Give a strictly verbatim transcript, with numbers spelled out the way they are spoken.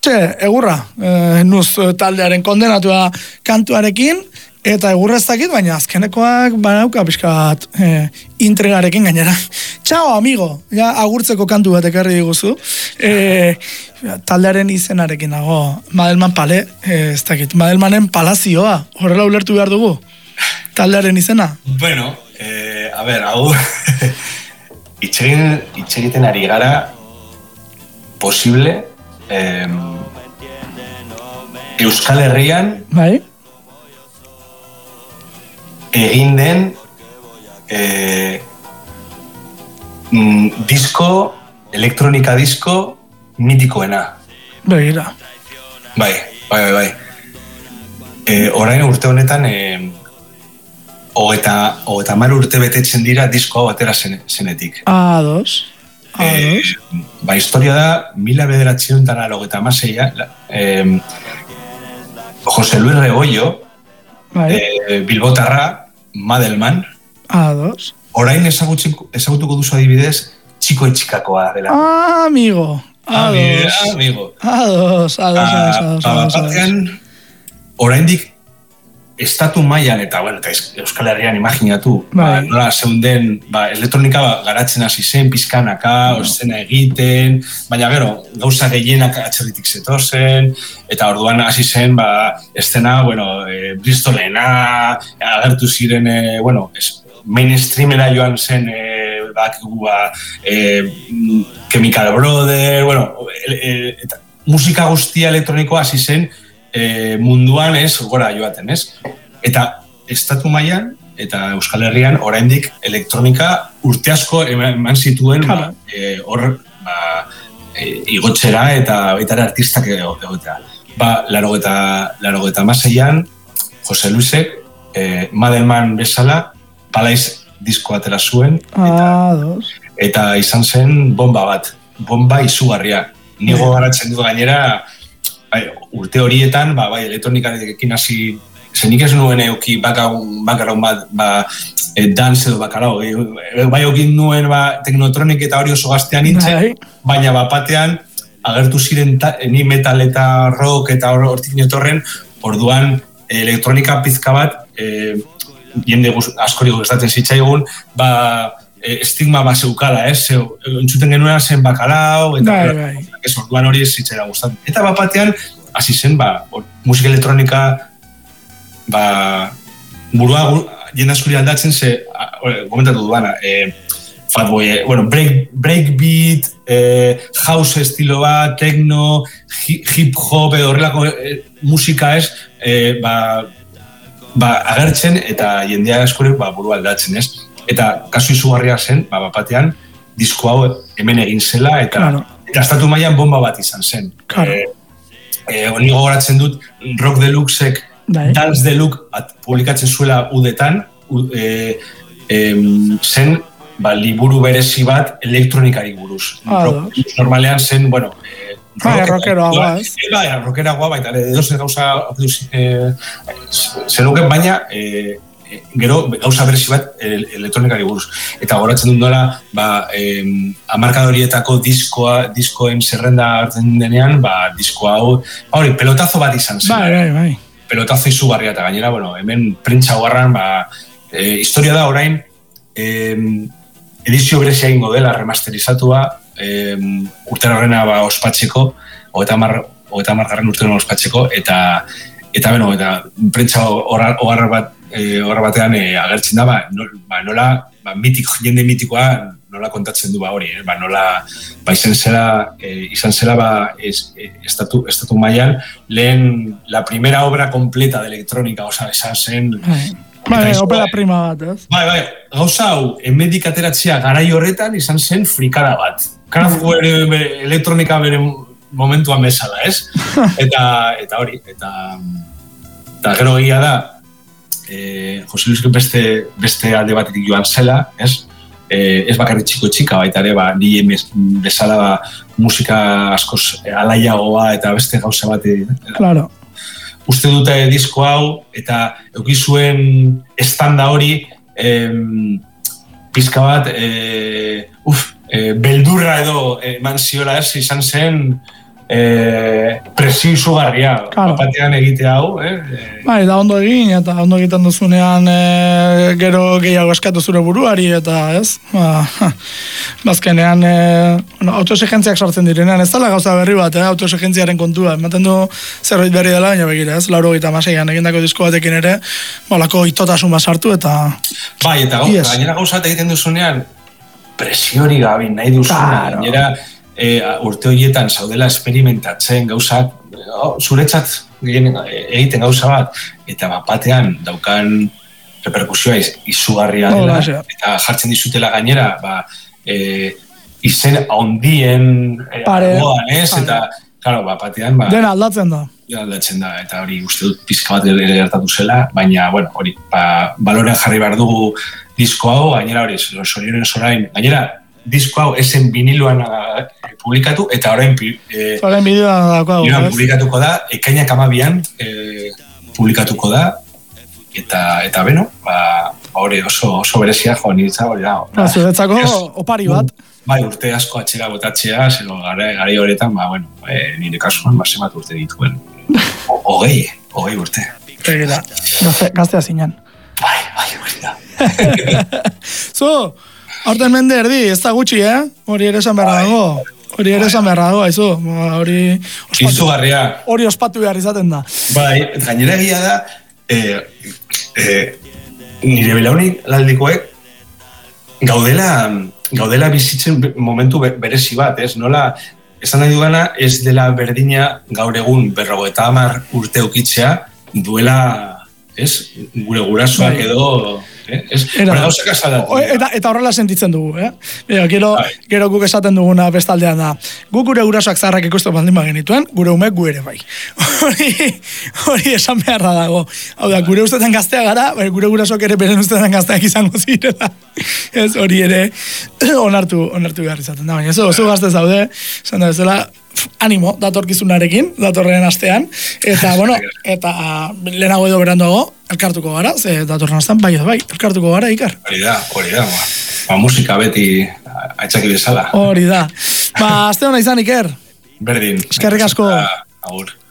Txe, egurra, e, nuz taldearen kondenatua kantuarekin, eta egurra ez dakit, baina azkenekoak banauka pixka bat e, intrigarekin gainera. Txao, amigo, ja, agurtzeko kantu bat ekarri diguzu. E, taldearen izenarekin dago, Madelman Pale, e, ez dakit, Madelmanen Palazioa, horrela ulertu behar dugu, taldearen izena. Bueno, eh, a ber, hau, itxegin, itxegiten ari gara, posible, eh, Euskal Herrian, bai? Egin den eh, mm, disko, elektronika disko mitikoena. Begira. Bai, bai, bai, bai. Eh, orain urte honetan, eh, hogeta, hogeta mar urte betetzen dira disko hau atera zen, zenetik. Ados. Eh, ba, historia da, mila bederatziehun eta laurogeita hamaseia, eh, Jose Luis Rebollo, bai. eh, Bilbotarra, Madelman, Ados. orain ezagutuko duzu adibidez, txiko etxikakoa dela. Ah, amigo. Ados. Ah, amigo. Ados, ados, ados, ados, ados. Batean, oraindik estatu mailan eta, bueno, eta Euskal Herrian imaginatu, ba, nola zeunden, ba, elektronika ba, garatzen hasi zen, pizkanaka, no. Ozena egiten, baina gero, gauza gehienak atxerritik zetozen, eta orduan hasi zen, ba, estena, bueno, e, Bristolena, agertu ziren, e, bueno, es, mainstreamera joan zen, e, bak, ba, e, Chemical Brothers, bueno, e, e, eta musika guztia elektronikoa hasi zen, E, munduan ez, gora joaten ez. Eta estatu mailan eta Euskal Herrian oraindik elektronika urte asko eman zituen ba, e, hor ba, e, igotzera eta baita artistak egotea. Ba, larogeta hamaseian Jose Luisek e, Madelman bezala Palaiz disko atera zuen eta, eta izan zen bomba bat, bomba izugarria. Nigo garatzen du gainera Bai, urte horietan, ba, bai, elektronikarekin hasi, zenik ez nuen euki bakarraun bat, ba, e, dance edo bakarau, e, bai eukin nuen ba, teknotronik eta hori oso gaztean nintzen, baina bapatean agertu ziren ta, ni metal eta rock eta hortik netorren, orduan elektronika pizka bat, e, jende askori gustatzen zitzaigun, ba, estigma bat zeukala, ez? Entzuten genuen zen bakalao, eta bai, bai. Ez orduan hori ez zitzaira gustatzen. Eta bapatean, hasi zen, ba, musika elektronika, ba, burua, jende askuri aldatzen, ze, komentatu duana, e, Fatboy, e, bueno, break, breakbeat, e, house estilo bat, techno, hip-hop, edo horrelako e, musika ez, e, ba, ba, agertzen, eta jendea askuri, ba, burua aldatzen, ez? Eta kasu izugarria zen, ba, bapatean, disko hau hemen egin zela, eta, claro. Eta estatu mailan bomba bat izan zen. Claro. E, e, Oni gogoratzen dut, Rock Deluxek, Dance Deluxe publikatzen zuela udetan, e, e, zen ba, liburu berezi bat elektronikari buruz. Ah, rock, normalean zen, bueno, e, Bai, rockero agua, ez? Bai, rockero agua, baita, edo zer gauza e, zenuken, baina e, gero gauza berezi bat elektronikari buruz. Eta goratzen dut nola, ba, eh, amarkadorietako diskoa, diskoen zerrenda hartzen denean, ba, disko hau, hori, pelotazo bat izan zen. Bai, bai, bai. Pelotazo izugarria eta gainera, bueno, hemen printza guarran, ba, eh, historia da orain, eh, edizio berezia ingo dela remasterizatua, eh, urtera horrena ba, ospatzeko, hogeta margarren urtera ospatzeko, eta, eta, bueno, eta printza hogar bat, E, horra batean e, agertzen da, ba, no, ba, nola ba, mitik, jende mitikoa nola kontatzen du ba hori, eh? Ba, nola ba, izan zela, e, izan zela ba, es, e, estatu, estatu mailan lehen la primera obra completa de elektronika, oza, esan zen... Bai, opera prima bat, ez? Bai, bai, gauza hau, emedik ateratzea garai horretan izan zen frikada bat. Karafu elektronika bere momentuan bezala, ez? Eta, eta hori, eta, eta gero egia da, Eh, Jose Luis beste, beste alde batetik joan zela, ez? Eh, ez bakarri txiko txika, baita ere, ba, ni bezala ba, musika askoz alaiagoa eta beste gauza bat. Claro. Uste dute disko hau, eta eukizuen estanda hori, eh, pizka bat, eh, uf, eh, beldurra edo eman ziola ez, izan zen, E, presio izugarria, claro. Batean egite hau, eh? Bai, da ondo egin, eta ondo egiten duzunean e, gero gehiago eskatu zure buruari, eta ez? Ba, bazkenean, e, bueno, autoexigentziak sortzen direnean, ez dela gauza berri bat, eh? Autoexigentziaren kontua, ematen du zerbait berri dela, baina begira, ez? Lauro gita maseian egindako disko batekin ere, bolako itotasun bat sartu, eta... Bai, eta gau, yes. Gainera gauzat egiten duzunean, presiori gabi nahi duzunean, claro. Gainera, E, urte horietan zaudela experimentatzen gauzak, oh, zuretzat egiten gauza bat, eta bat batean daukan reperkusioa iz, izugarria dela, oh, eta jartzen dizutela gainera, ba, e, izen handien e, argoan, ez? Pare. Eta, claro, bat batean... Ba, dena aldatzen da. Ja, aldatzen da, eta hori uste dut pizka bat ere gertatu zela, baina, bueno, hori, ba, balorean jarri behar dugu disko hau, gainera hori, sorionen sorain, gainera, disko hau esen viniloan uh, publikatu, eta orain eh, bideoan publikatuko da, ekainak amabian eh, publikatuko da, eta, eta beno, ba, hori oso, oso berezia joan nitza, hori da. Ba, zuretzako opari bat. Bai, urte asko atxera botatzea, zelo gari horretan, ba, bueno, e, nire kasuan, ba, zemat urte dituen. Hogei, hogei urte. Egila, gaztea zinen. Bai, bai, hori da. Zu, aurten mende erdi, ez da gutxi, eh? Hori ere esan beharra dago. Hori ere esan beharra dago, haizu. Hori izugarria. Hori ospatu behar izaten da. Bai, gainera egia da, eh, eh, nire belaunik laldikoek gaudela, gaudela bizitzen momentu berezi bat, ez? Nola, esan nahi dugana, ez dela berdina gaur egun berrogo eta hamar urte ukitzea, duela, ez? Gure gurasoak edo... Eh? Es, Era, eta, eta horrela sentitzen dugu, eh? Bera, gero, gero guk esaten duguna bestaldean da. Guk gure gurasoak zaharrak ikusten baldin bagenituen, gure umek gu ere bai. Hori, hori esan beharra dago. Hau da, gure ustetan gaztea gara, gure gurasoak ere beren ustetan gazteak izango zirela. Ez hori ere onartu, onartu behar izaten da. Baina ez oso gazte zaude, esan da bezala, animo, datorkizunarekin, datorren astean, eta, bueno, eta lehenago edo beranduago, elkartuko gara, ze datorren astean, bai edo bai, elkartuko gara, Ikar. Hori da, hori da, ba, ba musika beti aitzaki bezala. Hori da. Ba, aste hona izan, Iker. Berdin. Eskerrik asko. Agur.